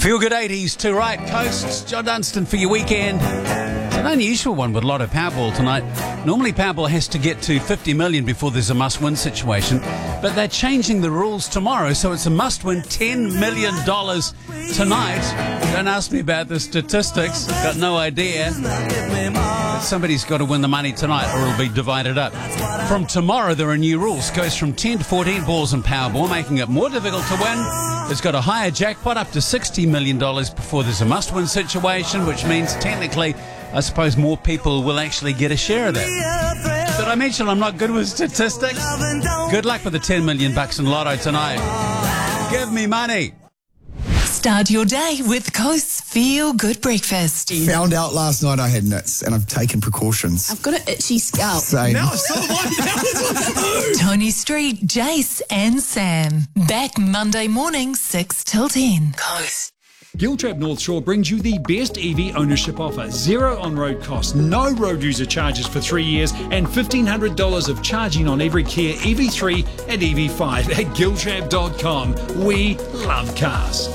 Feel good 80s to right coasts. John Dunstan for your weekend. It's an unusual one with a lot of Powerball tonight. Normally Powerball has to get to 50 million before there's a must-win situation, but they're changing the rules tomorrow, so it's a must-win $10 million tonight. Don't ask me about the statistics. Got no idea. But somebody's got to win the money tonight or it'll be divided up. From tomorrow, there are new rules. Goes from 10 to 14 balls in Powerball, making it more difficult to win. It's got a higher jackpot, up to $60 million before there's a must-win situation, which means technically, I suppose more people will actually get a share of that. Did I mention I'm not good with statistics? Good luck with the $10 million in Lotto tonight. Give me money. Start your day with Coast's Feel Good Breakfast. Found out last night I had nits and I've taken precautions. I've got an itchy scalp. Same. Now it's still one. Tony Street, Jace and Sam. Back Monday morning, 6 till 10. Coast. Giltrap North Shore brings you the best EV ownership offer. 0 on-road costs, no road user charges for 3 years, and $1,500 of charging on every Kia EV3 and EV5 at Giltrap.com. We love cars.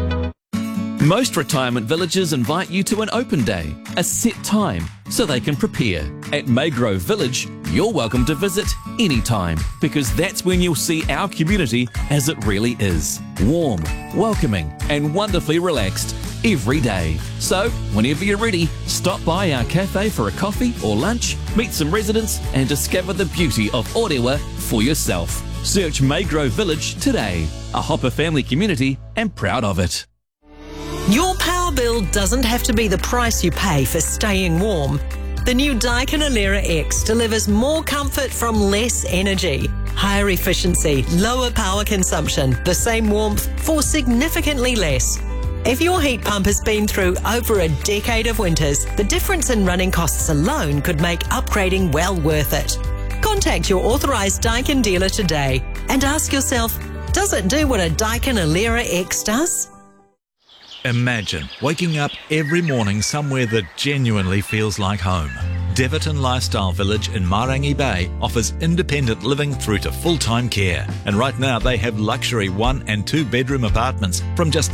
Most retirement villages invite you to an open day, a set time, so they can prepare. At Maygrove Village, you're welcome to visit anytime, because that's when you'll see our community as it really is. Warm, welcoming, and wonderfully relaxed every day. So, whenever you're ready, stop by our cafe for a coffee or lunch, meet some residents, and discover the beauty of Orewa for yourself. Search Maygrove Village today, a Hopper family community, and proud of it. Your power bill doesn't have to be the price you pay for staying warm. The new Daikin Alera X delivers more comfort from less energy, higher efficiency, lower power consumption, the same warmth for significantly less. If your heat pump has been through over a decade of winters, the difference in running costs alone could make upgrading well worth it. Contact your authorised Daikin dealer today and ask yourself, does it do what a Daikin Alera X does? Imagine waking up every morning somewhere that genuinely feels like home. Deverton Lifestyle Village in Marangi Bay offers independent living through to full-time care. And right now they have luxury 1 and 2 bedroom apartments from just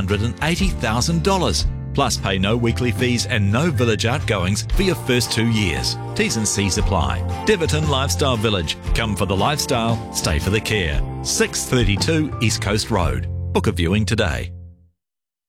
$380,000. Plus pay no weekly fees and no village outgoings for your first 2 years. T's and C's apply. Deverton Lifestyle Village. Come for the lifestyle, stay for the care. 632 East Coast Road. Book a viewing today.